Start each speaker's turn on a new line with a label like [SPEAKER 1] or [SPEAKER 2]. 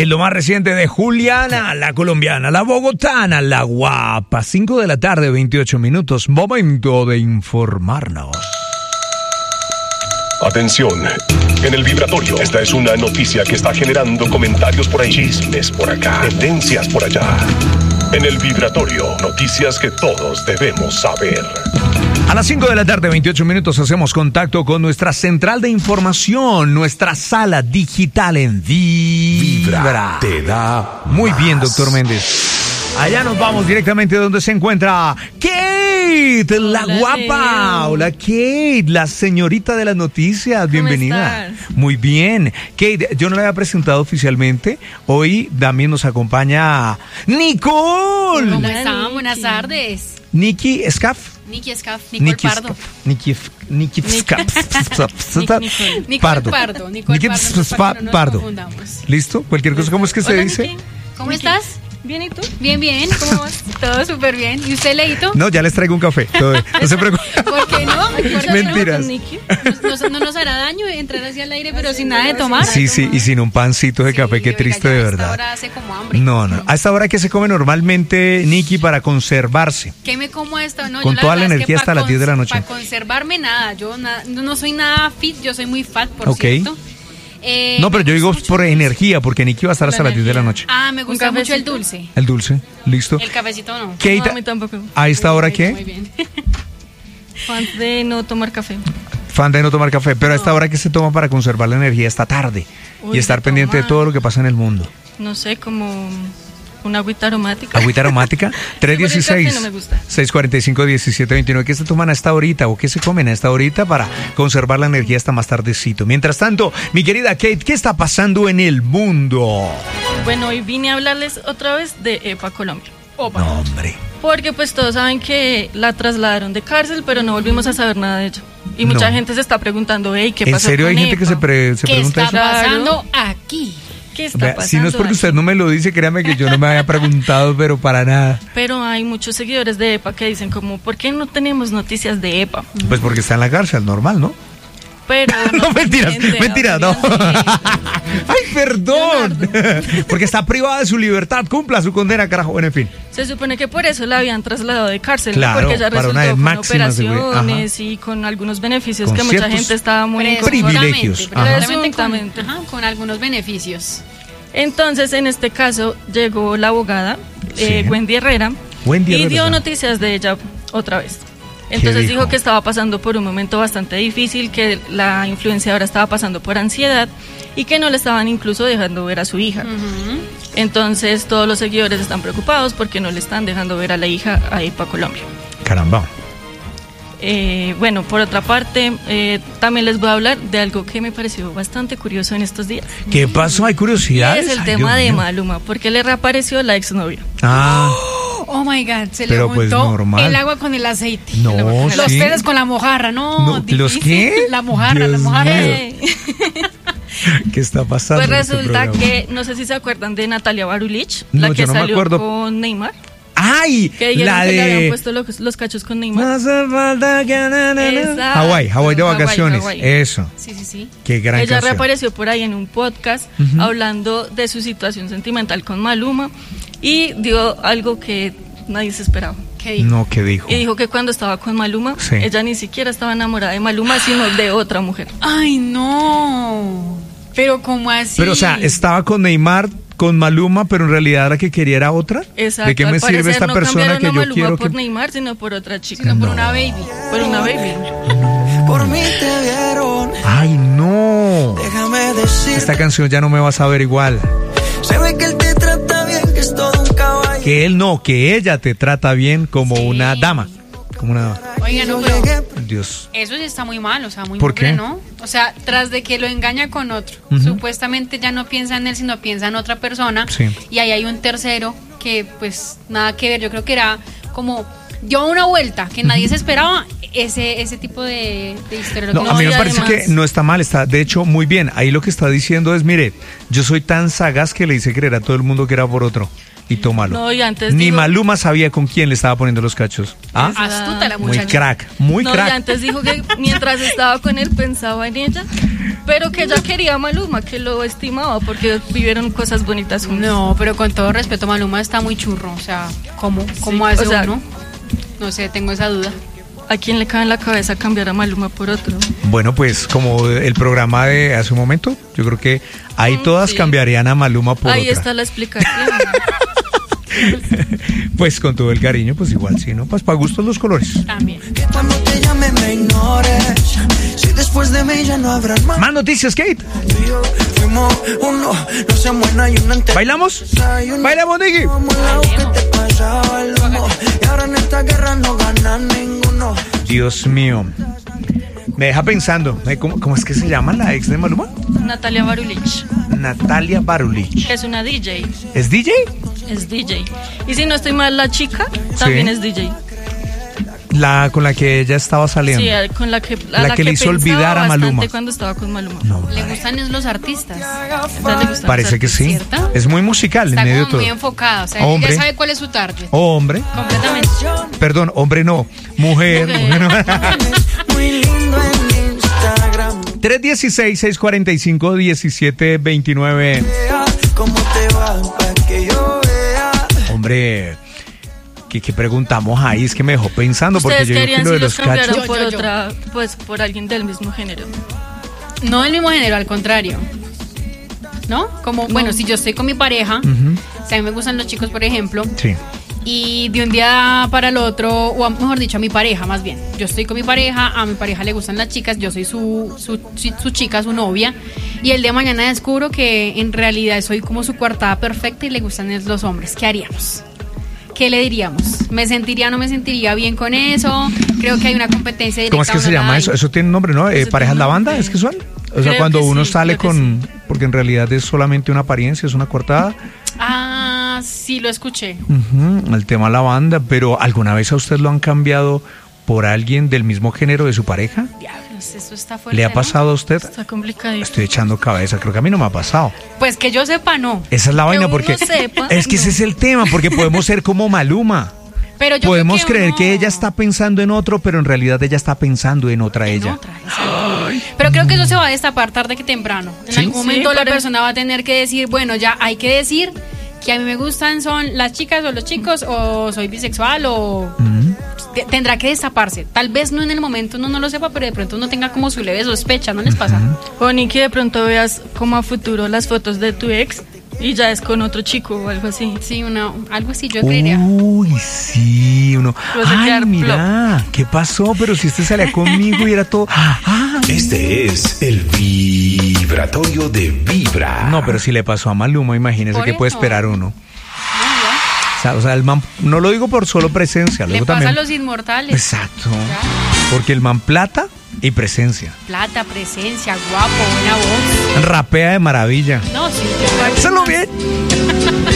[SPEAKER 1] En lo más reciente de Juliana, la colombiana, la bogotana, la guapa. 5 de la tarde, 28 minutos. Momento de informarnos.
[SPEAKER 2] Atención, en el vibratorio. Esta es una noticia que está generando comentarios por ahí, chismes por acá, tendencias por allá. En el vibratorio, noticias que todos debemos saber.
[SPEAKER 1] A las 5 de la tarde, 28 minutos, hacemos contacto con nuestra central de información, nuestra sala digital en Vibra.
[SPEAKER 2] Te da
[SPEAKER 1] Muy
[SPEAKER 2] más.
[SPEAKER 1] bien, doctor Méndez. Allá nos vamos directamente donde se encuentra Kate, la
[SPEAKER 3] Hola,
[SPEAKER 1] guapa.
[SPEAKER 3] Leo.
[SPEAKER 1] Hola, Kate, la señorita de las noticias. Bienvenida.
[SPEAKER 3] estás?
[SPEAKER 1] Muy bien. Kate, yo no la había presentado oficialmente. Hoy también nos acompaña Nicole.
[SPEAKER 3] ¿Cómo
[SPEAKER 4] ¿Cómo
[SPEAKER 3] Hola,
[SPEAKER 4] están?
[SPEAKER 3] Niki.
[SPEAKER 4] Buenas tardes.
[SPEAKER 1] Nikki Scaff.
[SPEAKER 4] Niki Scaff, Nicole Pardo.
[SPEAKER 1] Nikki Scaff.
[SPEAKER 4] Nicole
[SPEAKER 1] Pardo.
[SPEAKER 4] Pardo. Nicole
[SPEAKER 1] Nikki
[SPEAKER 4] Pardo. Para que no nos
[SPEAKER 1] Pardo.
[SPEAKER 4] confundamos.
[SPEAKER 1] ¿Listo? Cualquier cosa, ¿cómo es que se
[SPEAKER 3] Hola,
[SPEAKER 1] dice?
[SPEAKER 3] Niki.
[SPEAKER 4] ¿Cómo
[SPEAKER 3] Niki.
[SPEAKER 4] estás?
[SPEAKER 3] Bien, ¿y tú?
[SPEAKER 4] Bien, bien. ¿Cómo vas? Todo súper bien. ¿Y usted, Leito?
[SPEAKER 1] No, ya les traigo un café. No se preocupen.
[SPEAKER 4] ¿Por qué no?
[SPEAKER 1] Mentiras.
[SPEAKER 3] Con Niki.
[SPEAKER 4] No nos hará daño entrar hacia el aire, pero sin nada de tomar.
[SPEAKER 1] Sí, sí, y sin un pancito de
[SPEAKER 4] Sí,
[SPEAKER 1] café, qué
[SPEAKER 4] oiga,
[SPEAKER 1] triste
[SPEAKER 4] ya
[SPEAKER 1] de
[SPEAKER 4] a esta
[SPEAKER 1] verdad.
[SPEAKER 4] hora hace como hambre.
[SPEAKER 1] No. A esta hora que se come normalmente, Nikki, para conservarse.
[SPEAKER 4] ¿Qué me como a esta? No,
[SPEAKER 1] Con
[SPEAKER 4] yo
[SPEAKER 1] toda la
[SPEAKER 4] verdad es
[SPEAKER 1] energía
[SPEAKER 4] que
[SPEAKER 1] hasta las 10 de la noche.
[SPEAKER 4] Para conservarme nada. Yo no soy nada fit, yo soy muy fat, por
[SPEAKER 1] Ok.
[SPEAKER 4] cierto.
[SPEAKER 1] No, pero
[SPEAKER 4] me
[SPEAKER 1] yo digo
[SPEAKER 4] gusta mucho
[SPEAKER 1] por
[SPEAKER 4] el dulce.
[SPEAKER 1] energía, porque Nikki va a estar hasta
[SPEAKER 3] La
[SPEAKER 1] las 10 de la
[SPEAKER 3] energía.
[SPEAKER 1] noche.
[SPEAKER 4] Me gusta
[SPEAKER 3] ¿Un
[SPEAKER 4] mucho el
[SPEAKER 3] cafecito?
[SPEAKER 4] dulce.
[SPEAKER 1] El dulce, listo.
[SPEAKER 4] El cafecito no.
[SPEAKER 1] Kate,
[SPEAKER 3] No, a mí tampoco.
[SPEAKER 1] ¿a esta hora
[SPEAKER 4] Muy
[SPEAKER 1] qué?
[SPEAKER 4] bien.
[SPEAKER 3] Fan de no tomar café.
[SPEAKER 1] Fan de no tomar café, pero a esta hora que se toma para conservar la energía esta tarde
[SPEAKER 3] Uy,
[SPEAKER 1] y estar
[SPEAKER 3] de
[SPEAKER 1] pendiente de
[SPEAKER 3] tomar.
[SPEAKER 1] todo lo que pasa en el mundo.
[SPEAKER 3] No sé, como una agüita aromática.
[SPEAKER 1] Agüita aromática,
[SPEAKER 3] Sí, porque el
[SPEAKER 1] 316
[SPEAKER 3] café no me gusta.
[SPEAKER 1] 645 1729. ¿Qué se toman a esta horita o qué se comen a esta horita para conservar la energía hasta más tardecito? Mientras tanto, mi querida Kate, ¿qué está pasando en el mundo?
[SPEAKER 3] Bueno, hoy vine a hablarles otra vez de EPA Colombia.
[SPEAKER 1] No, hombre.
[SPEAKER 3] Porque pues todos saben que la trasladaron de cárcel, pero no volvimos a saber nada de ella. Y mucha
[SPEAKER 1] No.
[SPEAKER 3] gente se está preguntando, hey, ¿qué
[SPEAKER 1] ¿En
[SPEAKER 3] pasó
[SPEAKER 1] serio
[SPEAKER 3] con
[SPEAKER 1] hay gente que
[SPEAKER 3] EPA?
[SPEAKER 1] se
[SPEAKER 4] ¿Qué
[SPEAKER 1] pregunta
[SPEAKER 4] está
[SPEAKER 1] eso?
[SPEAKER 4] pasando aquí?
[SPEAKER 3] ¿Qué está
[SPEAKER 1] Vea,
[SPEAKER 3] pasando
[SPEAKER 1] si no es porque
[SPEAKER 3] aquí?
[SPEAKER 1] usted no me lo dice, créame que yo no me había preguntado, pero para nada.
[SPEAKER 3] Pero hay muchos seguidores de EPA que dicen como, ¿por qué no tenemos noticias de EPA?
[SPEAKER 1] Pues porque está en la cárcel, normal, ¿no?
[SPEAKER 3] Pero
[SPEAKER 1] No, mentiras, no. Ay, perdón. Porque está privada de su libertad, cumpla su condena, carajo. Bueno, en fin.
[SPEAKER 3] Se supone que por eso la habían trasladado de cárcel, ¿no?
[SPEAKER 1] Claro,
[SPEAKER 3] Porque ella
[SPEAKER 1] para una
[SPEAKER 3] resultó con
[SPEAKER 1] máxima seguridad.
[SPEAKER 3] operaciones y con algunos beneficios
[SPEAKER 1] Con
[SPEAKER 3] que mucha
[SPEAKER 1] ciertos
[SPEAKER 3] gente estaba muy en
[SPEAKER 1] privilegios. Ajá.
[SPEAKER 3] Presuntamente.
[SPEAKER 4] Con algunos beneficios.
[SPEAKER 3] Entonces, en este caso, llegó la abogada,
[SPEAKER 1] Sí.
[SPEAKER 3] Wendy Herrera,
[SPEAKER 1] Wendy
[SPEAKER 3] y
[SPEAKER 1] Herrera.
[SPEAKER 3] dio noticias de ella otra vez. Entonces
[SPEAKER 1] dijo?
[SPEAKER 3] dijo que estaba pasando por un momento bastante difícil, que la influenciadora estaba pasando por ansiedad y que no le estaban incluso dejando ver a su hija. Entonces todos los seguidores están preocupados porque no le están dejando ver a la hija a EPA Colombia.
[SPEAKER 1] Caramba.
[SPEAKER 3] Bueno, por otra parte, también les voy a hablar de algo que me pareció bastante curioso en estos días.
[SPEAKER 1] ¿Qué pasó? ¿Hay
[SPEAKER 3] Y
[SPEAKER 1] curiosidades?
[SPEAKER 3] es el
[SPEAKER 1] Ay,
[SPEAKER 3] tema
[SPEAKER 1] Dios
[SPEAKER 3] de
[SPEAKER 1] mío.
[SPEAKER 3] Maluma, porque le reapareció la exnovia.
[SPEAKER 1] Ah,
[SPEAKER 4] Oh my God, se
[SPEAKER 1] Pero,
[SPEAKER 4] le
[SPEAKER 1] pues,
[SPEAKER 4] juntó
[SPEAKER 1] normal.
[SPEAKER 4] el agua con el aceite.
[SPEAKER 1] No,
[SPEAKER 4] Los
[SPEAKER 1] sí.
[SPEAKER 4] peces con la mojarra, no.
[SPEAKER 1] No, ¿los
[SPEAKER 4] difícil.
[SPEAKER 1] qué?
[SPEAKER 4] La mojarra,
[SPEAKER 1] Dios
[SPEAKER 4] la mojarra.
[SPEAKER 1] mío. ¿qué está pasando?
[SPEAKER 3] Pues
[SPEAKER 1] en este
[SPEAKER 3] resulta
[SPEAKER 1] programa?
[SPEAKER 3] que, no sé si se acuerdan de Natalia Barulich,
[SPEAKER 1] No,
[SPEAKER 3] la
[SPEAKER 1] yo
[SPEAKER 3] que
[SPEAKER 1] no me
[SPEAKER 3] salió
[SPEAKER 1] acuerdo.
[SPEAKER 3] con Neymar,
[SPEAKER 1] ¡Ay!
[SPEAKER 3] que dijeron
[SPEAKER 1] La
[SPEAKER 3] que le habían
[SPEAKER 1] de...
[SPEAKER 3] puesto los cachos con Neymar.
[SPEAKER 1] No hace falta que...
[SPEAKER 3] Exacto.
[SPEAKER 1] Hawái de vacaciones.
[SPEAKER 3] Hawái.
[SPEAKER 1] Eso.
[SPEAKER 4] Sí.
[SPEAKER 1] Qué gran
[SPEAKER 3] Ella
[SPEAKER 1] canción.
[SPEAKER 3] reapareció por ahí en un podcast hablando de su situación sentimental con Maluma y dio algo que nadie se esperaba.
[SPEAKER 4] ¿Qué dijo?
[SPEAKER 1] No, ¿qué dijo?
[SPEAKER 3] Y dijo que cuando estaba con Maluma,
[SPEAKER 1] Sí.
[SPEAKER 3] ella ni siquiera estaba enamorada de Maluma, sino de otra mujer.
[SPEAKER 4] Ay, no. Pero ¿cómo así?
[SPEAKER 1] Pero, o sea, estaba con Neymar, con Maluma, pero en realidad la que quería era otra.
[SPEAKER 3] Exacto.
[SPEAKER 1] ¿De qué me
[SPEAKER 3] al
[SPEAKER 1] sirve
[SPEAKER 3] parecer
[SPEAKER 1] esta
[SPEAKER 3] no
[SPEAKER 1] persona
[SPEAKER 3] cambiaron
[SPEAKER 1] que
[SPEAKER 3] a
[SPEAKER 1] yo
[SPEAKER 3] Maluma
[SPEAKER 1] quiero
[SPEAKER 3] por
[SPEAKER 1] que...
[SPEAKER 3] Neymar, sino por otra chica.
[SPEAKER 4] Sino por una baby.
[SPEAKER 3] Por una baby.
[SPEAKER 5] Por mí te vieron,
[SPEAKER 1] ¡Ay, no!
[SPEAKER 5] déjame decir.
[SPEAKER 1] Esta canción ya no me va a saber igual.
[SPEAKER 5] Se ve que él te trata bien, que es todo un caballo.
[SPEAKER 1] Que él no, que ella te trata bien como
[SPEAKER 4] Sí.
[SPEAKER 1] una dama. Como una dama.
[SPEAKER 4] Oiga, no,
[SPEAKER 5] Yo
[SPEAKER 4] pero
[SPEAKER 5] llegué,
[SPEAKER 1] Dios.
[SPEAKER 4] eso sí está muy mal, o sea, muy
[SPEAKER 1] ¿Por
[SPEAKER 4] mugre,
[SPEAKER 1] qué?
[SPEAKER 4] ¿no? O sea, tras de que lo engaña con otro, supuestamente ya no piensa en él, sino piensa en otra persona.
[SPEAKER 1] Sí.
[SPEAKER 4] Y ahí hay un tercero que, pues, nada que ver. Yo creo que era como dio una vuelta que nadie se esperaba. ese tipo de historia.
[SPEAKER 1] No, a mí me parece
[SPEAKER 3] además,
[SPEAKER 1] que no está mal, está de hecho muy bien. Ahí lo que está diciendo es, mire, yo soy tan sagaz que le hice creer a todo el mundo que era por otro. Y tómalo.
[SPEAKER 3] No, y antes
[SPEAKER 1] Ni
[SPEAKER 3] digo-
[SPEAKER 1] Maluma sabía con quién le estaba poniendo los cachos. ¿Ah?
[SPEAKER 4] Astuta la
[SPEAKER 1] Muy
[SPEAKER 4] muchacha.
[SPEAKER 1] crack, muy
[SPEAKER 3] no,
[SPEAKER 1] crack.
[SPEAKER 3] y antes dijo que mientras estaba con él pensaba en ella, pero que ella quería a Maluma, que lo estimaba porque vivieron cosas bonitas juntos.
[SPEAKER 4] No, pero con todo respeto, Maluma está muy churro. O sea, ¿cómo hace
[SPEAKER 3] o sea,
[SPEAKER 4] uno? No sé, tengo esa duda.
[SPEAKER 3] ¿A quién le cabe en la cabeza cambiar a Maluma por otro?
[SPEAKER 1] Bueno, pues como el programa de hace un momento, yo creo que ahí todas
[SPEAKER 3] sí.
[SPEAKER 1] cambiarían a Maluma por
[SPEAKER 3] Ahí
[SPEAKER 1] otra.
[SPEAKER 3] está la explicación.
[SPEAKER 1] Pues con todo el cariño, pues igual sí, ¿no? Pues para gustos los colores.
[SPEAKER 4] También.
[SPEAKER 5] Que cuando te llame me ignores. Si después de mí ya no habrá más.
[SPEAKER 1] Más noticias, Kate.
[SPEAKER 5] Tú y yo fuimos uno, no se buena y una entera.
[SPEAKER 1] ¿Bailamos? ¿Bailamos, Nicky?
[SPEAKER 5] Como el lado que te pasaba el humo. Y ahora en esta guerra no gana ninguno.
[SPEAKER 1] Dios mío. Me deja pensando. ¿Cómo es que se llama la ex de Maluma?
[SPEAKER 3] Natalia Barulich,
[SPEAKER 1] Natalia Barulich.
[SPEAKER 3] que es una DJ.
[SPEAKER 1] ¿Es DJ?
[SPEAKER 3] Es DJ. Y si no estoy mal, la chica también es DJ.
[SPEAKER 1] La con la que ella estaba saliendo.
[SPEAKER 3] Sí, con la que,
[SPEAKER 1] La que le hizo
[SPEAKER 3] pensaba
[SPEAKER 1] olvidar a Maluma.
[SPEAKER 3] bastante cuando estaba con Maluma.
[SPEAKER 1] No,
[SPEAKER 4] Le gustan es los artistas.
[SPEAKER 3] A ella le gustan
[SPEAKER 1] parece
[SPEAKER 3] los
[SPEAKER 1] que sí.
[SPEAKER 4] ¿Cierto?
[SPEAKER 1] Es muy musical
[SPEAKER 4] Está
[SPEAKER 1] en medio de
[SPEAKER 4] como
[SPEAKER 1] todo.
[SPEAKER 4] muy enfocada. O sea,
[SPEAKER 1] Hombre.
[SPEAKER 4] ella sabe cuál es su target.
[SPEAKER 1] Hombre.
[SPEAKER 4] Completamente.
[SPEAKER 1] Perdón, hombre no. Mujer.
[SPEAKER 3] Mujer.
[SPEAKER 1] no.
[SPEAKER 5] Muy lindo en Instagram.
[SPEAKER 1] 316-645-1729.
[SPEAKER 5] Vea cómo te va para que yo vea.
[SPEAKER 1] Hombre, ¿qué preguntamos ahí? Es que me dejó pensando porque
[SPEAKER 3] ¿Ustedes
[SPEAKER 1] yo digo que
[SPEAKER 3] querían
[SPEAKER 1] lo de
[SPEAKER 3] si
[SPEAKER 1] los
[SPEAKER 3] los cambiaron
[SPEAKER 1] cachos.
[SPEAKER 3] por
[SPEAKER 4] Yo.
[SPEAKER 3] otra, pues por alguien del mismo género?
[SPEAKER 4] No del mismo género, al contrario. ¿No? Como, bueno, si yo estoy con mi pareja, o sea, a mí me gustan los chicos, por ejemplo,
[SPEAKER 1] Sí.
[SPEAKER 4] y de un día para el otro, o mejor dicho, a mi pareja más bien. Yo estoy con mi pareja, a mi pareja le gustan las chicas, yo soy su chica, su novia, y el día de mañana descubro que en realidad soy como su coartada perfecta y le gustan es los hombres. ¿Qué haríamos? ¿Qué le diríamos? ¿Me sentiría o no me sentiría bien con eso? Creo que hay una competencia directa.
[SPEAKER 1] ¿Cómo es que se
[SPEAKER 4] ¿o no la
[SPEAKER 1] llama
[SPEAKER 4] hay?
[SPEAKER 1] eso? Eso tiene un nombre, ¿no?
[SPEAKER 3] Eso
[SPEAKER 1] ¿Parejas
[SPEAKER 3] tiene
[SPEAKER 1] la
[SPEAKER 3] un
[SPEAKER 1] banda?
[SPEAKER 3] nombre.
[SPEAKER 1] ¿Es que son? O sea,
[SPEAKER 3] Creo
[SPEAKER 1] cuando
[SPEAKER 3] que
[SPEAKER 1] uno
[SPEAKER 3] sí,
[SPEAKER 1] sale
[SPEAKER 3] creo que
[SPEAKER 1] con... Porque en realidad es solamente una apariencia, es una cortada.
[SPEAKER 4] Ah, sí, lo escuché.
[SPEAKER 1] El tema la banda, pero ¿alguna vez a usted lo han cambiado por alguien del mismo género de su pareja?
[SPEAKER 4] Diablos, eso está fuerte.
[SPEAKER 1] ¿Le ha
[SPEAKER 4] ¿no?
[SPEAKER 1] pasado a usted?
[SPEAKER 3] Está complicadísimo.
[SPEAKER 1] Estoy echando cabeza, creo que a mí no me ha pasado.
[SPEAKER 4] Pues que yo sepa, no.
[SPEAKER 1] Esa es la vaina,
[SPEAKER 3] uno
[SPEAKER 1] porque
[SPEAKER 3] sepa,
[SPEAKER 1] es que ese
[SPEAKER 3] no.
[SPEAKER 1] es el tema, porque podemos ser como Maluma.
[SPEAKER 4] Pero yo
[SPEAKER 1] Podemos
[SPEAKER 4] creo que
[SPEAKER 1] creer
[SPEAKER 4] uno-
[SPEAKER 1] que ella está pensando en otro, pero en realidad ella está pensando en otra
[SPEAKER 4] en
[SPEAKER 1] ella.
[SPEAKER 4] otra, exacto. Pero creo que eso se va a destapar tarde que temprano. En
[SPEAKER 1] ¿Sí?
[SPEAKER 4] algún momento
[SPEAKER 3] Sí,
[SPEAKER 4] la
[SPEAKER 3] pero-
[SPEAKER 4] persona va a tener que decir, bueno, ya hay que decir que a mí me gustan son las chicas o los chicos, o soy bisexual, o tendrá que destaparse. Tal vez no en el momento uno no lo sepa, pero de pronto uno tenga como su leve sospecha, ¿no les pasa?
[SPEAKER 3] O ni que de pronto veas como a futuro las fotos de tu ex y ya es con otro chico o algo así.
[SPEAKER 4] Sí, algo así yo creería.
[SPEAKER 1] Uy, sí, uno.
[SPEAKER 3] Vas a
[SPEAKER 1] Ay,
[SPEAKER 3] quedar
[SPEAKER 1] mira, ¿qué pasó? Pero si este salía conmigo y era todo. Ah,
[SPEAKER 2] Este es el vibratorio de Vibra.
[SPEAKER 1] no, pero si le pasó a Maluma, imagínese
[SPEAKER 4] Por
[SPEAKER 1] qué puede
[SPEAKER 4] eso.
[SPEAKER 1] esperar uno.
[SPEAKER 4] No,
[SPEAKER 1] O sea, el man, no lo digo por solo presencia,
[SPEAKER 4] le
[SPEAKER 1] luego
[SPEAKER 4] pasa
[SPEAKER 1] también.
[SPEAKER 4] a los inmortales.
[SPEAKER 1] Exacto. Porque el man plata y presencia.
[SPEAKER 4] Plata, presencia, guapo, buena voz.
[SPEAKER 1] Rapea de maravilla.
[SPEAKER 4] No, sí,
[SPEAKER 1] Hazlo bien.